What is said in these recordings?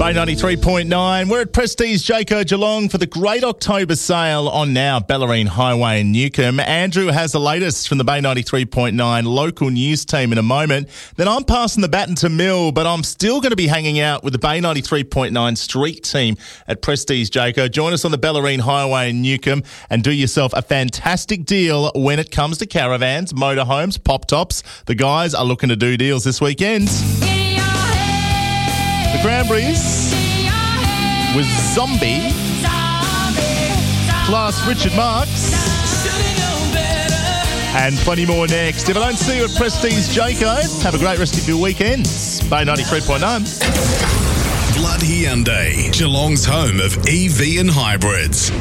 Bay 93.9. We're at Prestige Jayco Geelong for the Great October Sale on now, Bellarine Highway in Newcomb. Andrew has the latest from the Bay 93.9 local news team in a moment. Then I'm passing the baton to Mill, but I'm still going to be hanging out with the Bay 93.9 street team at Prestige Jayco. Join us on the Bellarine Highway in Newcomb and do yourself a fantastic deal when it comes to caravans, motorhomes, pop-tops. The guys are looking to do deals this weekend. The Cranberries with Zombie, plus Richard Marx, and plenty more next. If I don't see you at Prestige Jayco, have a great rest of your weekend. Bay 93.9. Blood Hyundai, Geelong's home of EV and hybrids.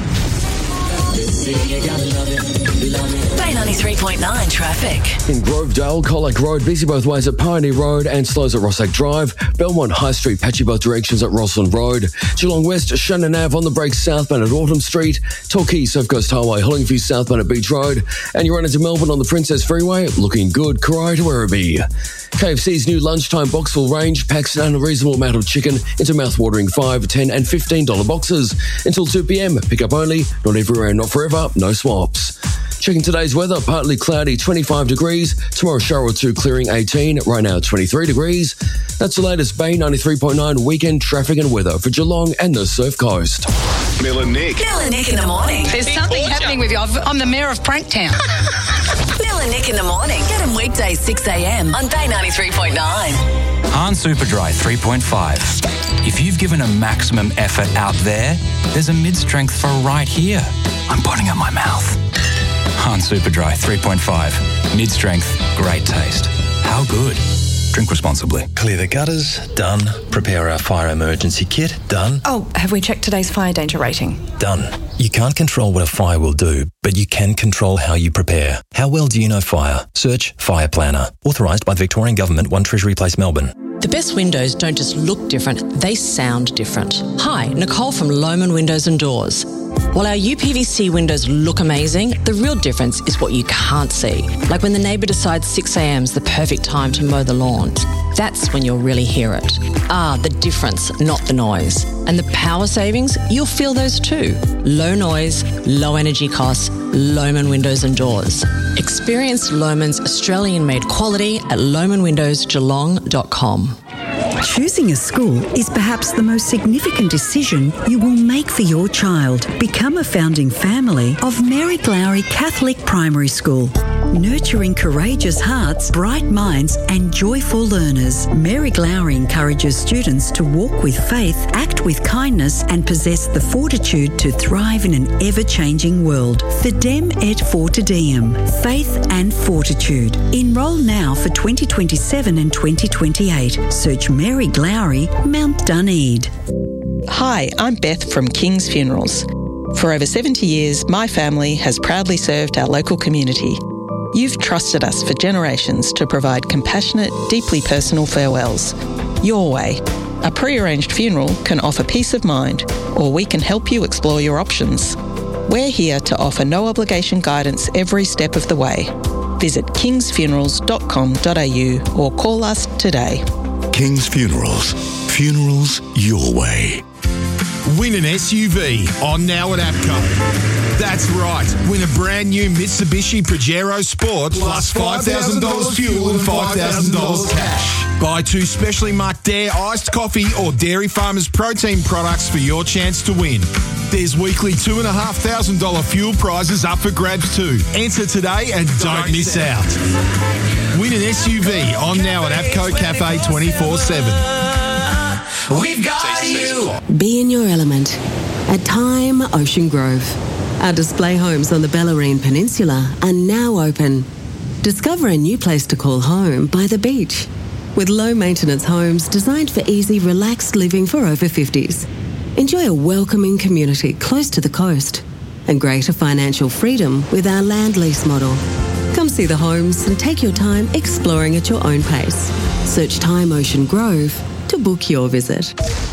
Bay 93.9 traffic. In Grovedale, Colac Road, busy both ways at Pioneer Road and slows at Rossack Drive. Belmont High Street, patchy both directions at Rossland Road. Geelong West, Shannon Ave on the break southbound at Autumn Street. Torquay, Surf Coast Highway, Hollingview southbound at Beach Road. And you run into Melbourne on the Princess Freeway, looking good, Corio to Werribee. KFC's new lunchtime Boxful range packs an unreasonable amount of chicken into mouth-watering $5, $10 and $15 boxes. Until 2 p.m, pick up only, not everywhere, not forever, no swaps. Checking today's weather, partly cloudy, 25 degrees. Tomorrow, shower or two, clearing 18. Right now, 23 degrees. That's the latest Bay 93.9 weekend traffic and weather for Geelong and the Surf Coast. Mill and Nick. Mill and Nick in the morning. There's something happening with you. I'm the mayor of Pranktown. Mill and Nick in the morning. Get them weekdays 6 a.m. on Bay 93.9. Hahn Superdry 3.5. If you've given a maximum effort out there's a mid-strength for right here. I'm putting out my mouth. Hahn Superdry 3.5. Mid-strength, great taste. How good? Drink responsibly. Clear the gutters, done. Prepare our fire emergency kit, done. Oh, have we checked today's fire danger rating? Done. You can't control what a fire will do, but you can control how you prepare. How well do you know fire? Search Fire Planner. Authorised by the Victorian Government, 1 Treasury Place, Melbourne. The best windows don't just look different, they sound different. Hi, Nicole from Lohmann Windows and Doors. While our UPVC windows look amazing, the real difference is what you can't see. Like when the neighbour decides 6 a.m. is the perfect time to mow the lawns. That's when you'll really hear it. The difference, not the noise. And the power savings, you'll feel those too. Low noise, low energy costs, Lohmann Windows and Doors. Experience Lohmann's Australian-made quality at lohmannwindowsgeelong.com. Choosing a school is perhaps the most significant decision you will make for your child. Become a founding family of Mary Glowry Catholic Primary School. Nurturing courageous hearts, bright minds and joyful learners, Mary Glowry encourages students to walk with faith, act with kindness and possess the fortitude to thrive in an ever-changing world. Fidem et Fortidem, faith and fortitude. Enroll now for 2027 and 2028. Search Mary Glowry, Mount Dunedin. Hi, I'm Beth from King's Funerals. For over 70 years, my family has proudly served our local community. You've trusted us for generations to provide compassionate, deeply personal farewells. Your way. A pre-arranged funeral can offer peace of mind, or we can help you explore your options. We're here to offer no obligation guidance every step of the way. Visit kingsfunerals.com.au or call us today. King's Funerals. Funerals your way. Win an SUV on now at APCO. That's right. Win a brand new Mitsubishi Pajero Sport plus $5,000 fuel and $5,000 cash. Buy 2 specially marked Dare iced coffee or Dairy Farmers protein products for your chance to win. There's weekly $2,500 fuel prizes up for grabs too. Enter today and don't miss out. Win an SUV on now at APCO Cafe 24/7. We've got you. Be in your element at Time Ocean Grove. Our display homes on the Bellarine Peninsula are now open. Discover a new place to call home by the beach. With low-maintenance homes designed for easy, relaxed living for over 50s. Enjoy a welcoming community close to the coast and greater financial freedom with our land lease model. Come see the homes and take your time exploring at your own pace. Search Time Ocean Grove to book your visit.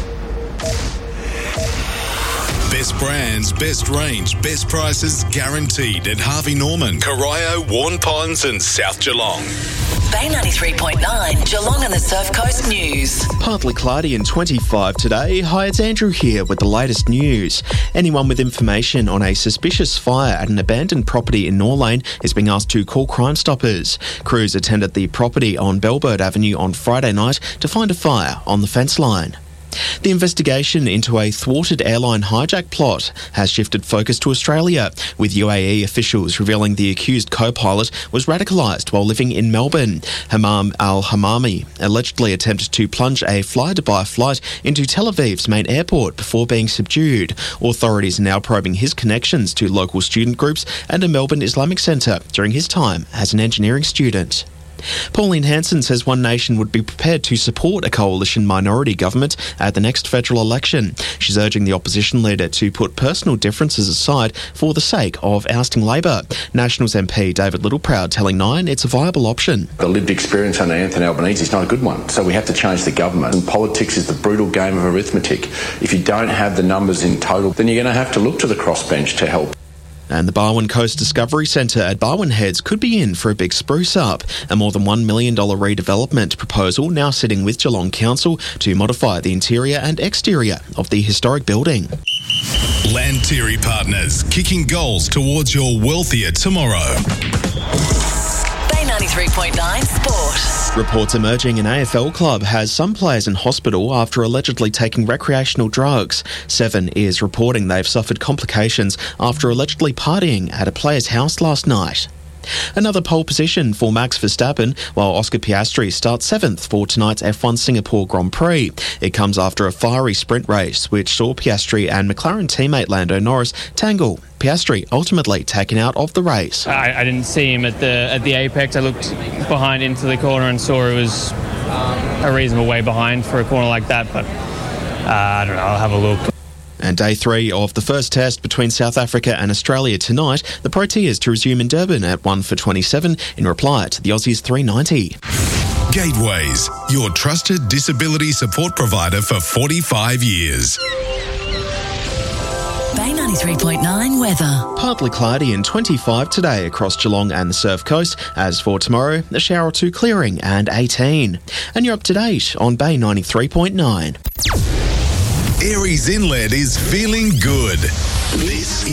Best brands, best range, best prices guaranteed at Harvey Norman, Corio, Warren Ponds and South Geelong. Bay 93.9, Geelong and the Surf Coast News. Partly cloudy and 25 today. Hi, it's Andrew here with the latest news. Anyone with information on a suspicious fire at an abandoned property in Norlane is being asked to call Crime Stoppers. Crews attended the property on Bellbird Avenue on Friday night to find a fire on the fence line. The investigation into a thwarted airline hijack plot has shifted focus to Australia, with UAE officials revealing the accused co-pilot was radicalised while living in Melbourne. Hammam al-Hamami allegedly attempted to plunge a fly-Dubai flight into Tel Aviv's main airport before being subdued. Authorities are now probing his connections to local student groups and a Melbourne Islamic centre during his time as an engineering student. Pauline Hanson says One Nation would be prepared to support a coalition minority government at the next federal election. She's urging the opposition leader to put personal differences aside for the sake of ousting Labor. Nationals MP David Littleproud telling Nine it's a viable option. The lived experience under Anthony Albanese is not a good one, so we have to change the government. And politics is the brutal game of arithmetic. If you don't have the numbers in total, then you're going to have to look to the crossbench to help. And the Barwon Coast Discovery Centre at Barwon Heads could be in for a big spruce up. A more than $1 million redevelopment proposal now sitting with Geelong Council to modify the interior and exterior of the historic building. Lantyre Partners, kicking goals towards your wealthier tomorrow. Bay 93.9 Sport. Reports emerging an AFL club has some players in hospital after allegedly taking recreational drugs. Seven is reporting they've suffered complications after allegedly partying at a player's house last night. Another pole position for Max Verstappen, while Oscar Piastri starts 7th for tonight's F1 Singapore Grand Prix. It comes after a fiery sprint race, which saw Piastri and McLaren teammate Lando Norris tangle. Piastri ultimately taken out of the race. I didn't see him at the apex. I looked behind into the corner and saw it was a reasonable way behind for a corner like that, but I don't know, I'll have a look. And day 3 of the first test between South Africa and Australia tonight, the Proteas to resume in Durban at 1 for 27 in reply to the Aussies 390. Gateways, your trusted disability support provider for 45 years. Bay 93.9 weather. Partly cloudy and 25 today across Geelong and the Surf Coast. As for tomorrow, a shower or two clearing and 18. And you're up to date on Bay 93.9. Aries Inlet is feeling good. This